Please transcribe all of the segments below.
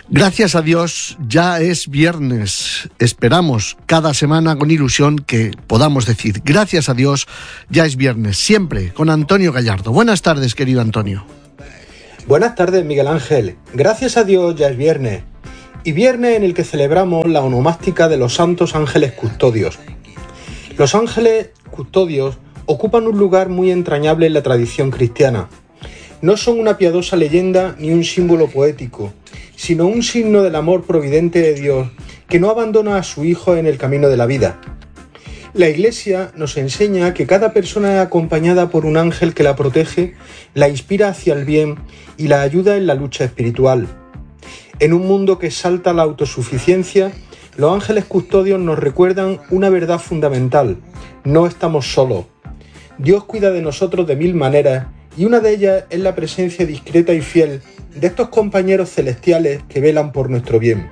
Gracias a Dios, ya es viernes. Esperamos cada semana con ilusión que podamos decir, gracias a Dios, ya es viernes. Siempre con Antonio Gallardo. Buenas tardes, querido Antonio. Buenas tardes, Miguel Ángel. Gracias a Dios, ya es viernes. Y viernes en el que celebramos la onomástica de los santos ángeles custodios. Los ángeles custodios ocupan un lugar muy entrañable en la tradición cristiana. No son una piadosa leyenda ni un símbolo poético, sino un signo del amor providente de Dios que no abandona a su Hijo en el camino de la vida. La Iglesia nos enseña que cada persona es acompañada por un ángel que la protege, la inspira hacia el bien y la ayuda en la lucha espiritual. En un mundo que exalta la autosuficiencia, los ángeles custodios nos recuerdan una verdad fundamental: no estamos solos. Dios cuida de nosotros de mil maneras, y una de ellas es la presencia discreta y fiel de estos compañeros celestiales que velan por nuestro bien.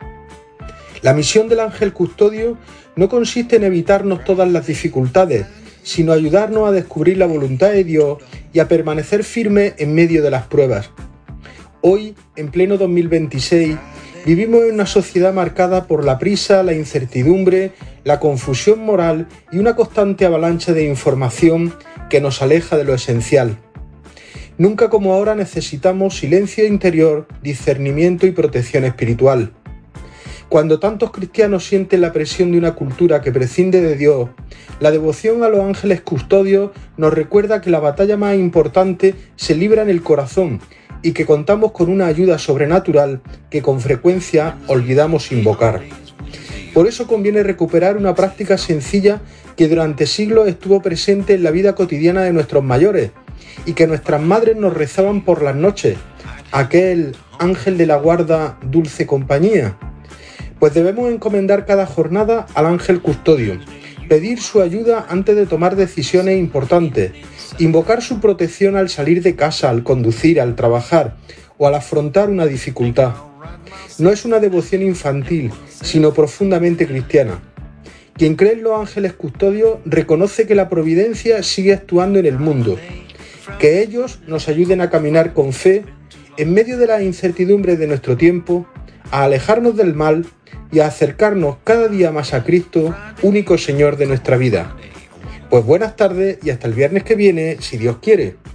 La misión del ángel custodio no consiste en evitarnos todas las dificultades, sino ayudarnos a descubrir la voluntad de Dios y a permanecer firmes en medio de las pruebas. Hoy, en pleno 2026, vivimos en una sociedad marcada por la prisa, la incertidumbre, la confusión moral y una constante avalancha de información que nos aleja de lo esencial. Nunca como ahora necesitamos silencio interior, discernimiento y protección espiritual. Cuando tantos cristianos sienten la presión de una cultura que prescinde de Dios, la devoción a los ángeles custodios nos recuerda que la batalla más importante se libra en el corazón y que contamos con una ayuda sobrenatural que con frecuencia olvidamos invocar. Por eso conviene recuperar una práctica sencilla que durante siglos estuvo presente en la vida cotidiana de nuestros mayores y que nuestras madres nos rezaban por las noches: aquel ángel de la guarda, dulce compañía. Pues debemos encomendar cada jornada al ángel custodio, pedir su ayuda antes de tomar decisiones importantes, invocar su protección al salir de casa, al conducir, al trabajar o al afrontar una dificultad. No es una devoción infantil, sino profundamente cristiana. Quien cree en los ángeles custodios reconoce que la providencia sigue actuando en el mundo, que ellos nos ayuden a caminar con fe en medio de las incertidumbres de nuestro tiempo, a alejarnos del mal y a acercarnos cada día más a Cristo, único Señor de nuestra vida. Pues buenas tardes y hasta el viernes que viene, si Dios quiere.